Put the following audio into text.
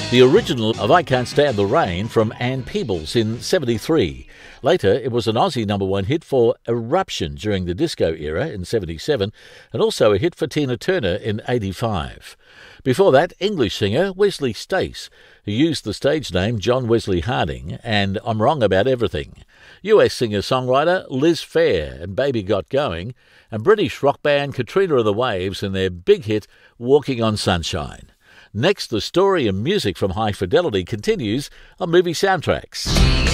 The original of I Can't Stand the Rain from Ann Peebles in 73. Later, it was an Aussie #1 hit for Eruption during the disco era in 77, and also a hit for Tina Turner in 85. Before that, English singer Wesley Stace, who used the stage name John Wesley Harding and I'm Wrong About Everything. US singer-songwriter Liz Phair and Baby Got Going, and British rock band Katrina and the Waves and their big hit Walking on Sunshine. Next, the story and music from High Fidelity continues on Movie Soundtracks.